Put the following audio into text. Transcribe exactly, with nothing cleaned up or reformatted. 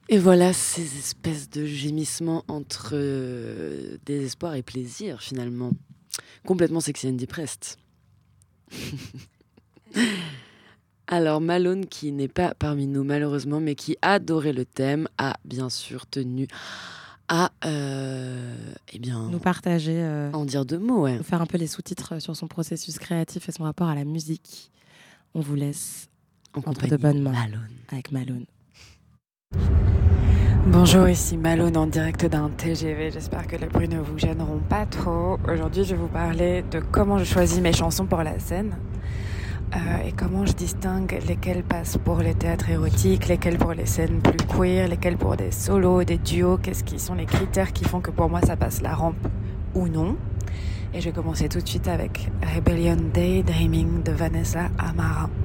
Et voilà ces espèces de gémissements entre euh, désespoir et plaisir, finalement. Complètement Sexy and Depressed. Alors, Malone, qui n'est pas parmi nous, malheureusement, mais qui adorait le thème, a bien sûr tenu à euh, eh bien, nous partager, euh, en dire deux mots. Ouais. Nous faire un peu les sous-titres sur son processus créatif et son rapport à la musique. On vous laisse en entre de bonnes mains Malone. avec Malone. Bonjour, ici Malone en direct d'un T G V. J'espère que les bruits ne vous gêneront pas trop. Aujourd'hui, je vais vous parler de comment je choisis mes chansons pour la scène euh, et comment je distingue lesquelles passent pour les théâtres érotiques, lesquelles pour les scènes plus queer, lesquelles pour des solos, des duos. Qu'est-ce qui sont les critères qui font que pour moi ça passe la rampe ou non. Et je vais commencer tout de suite avec Rebellion Daydreaming de Vanessa Amara.